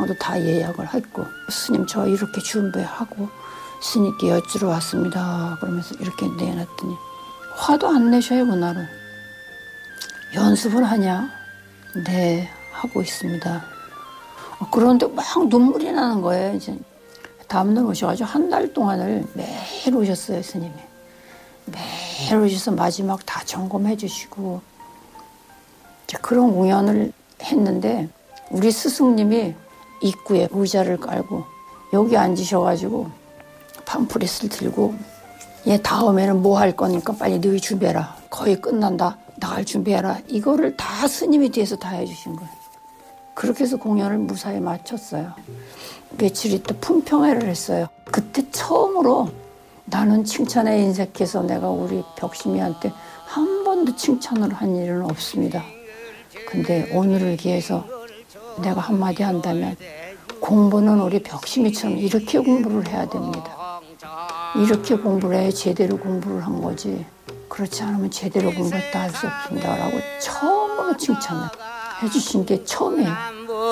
공연장도 다 예약을 했고 스님 저 이렇게 준비하고 스님께 여쭈러 왔습니다. 그러면서 이렇게 내놨더니 화도 안 내셔요. 그날은. 연습을 하냐? 네, 하고 있습니다. 그런데 막 눈물이 나는 거예요. 이제 다음날 오셔가지고 한 달 동안을 매일 오셨어요. 스님이. 매일 오셔서 마지막 다 점검해 주시고 그런 공연을 했는데 우리 스승님이 입구에 의자를 깔고 여기 앉으셔가지고 팜프렛을 들고 얘 다음에는 뭐 할 거니까 빨리 너희 준비해라. 거의 끝난다. 나갈 준비해라. 이거를 다 스님이 뒤에서 다 해주신 거예요. 그렇게 해서 공연을 무사히 마쳤어요. 며칠 있다 품평회를 했어요. 그때 처음으로 나는 칭찬에 인색해서 내가 우리 벽심이한테 한 번도 칭찬을 한 일은 없습니다. 근데 오늘을 기해서 내가 한마디 한다면 공부는 우리 벽심이처럼 이렇게 공부를 해야 됩니다. 이렇게 공부를 해야 제대로 공부를 한 거지. 그렇지 않으면 제대로 공부했다 할 수 없습니다. 라고 처음으로 칭찬을 해주신 게 처음이에요.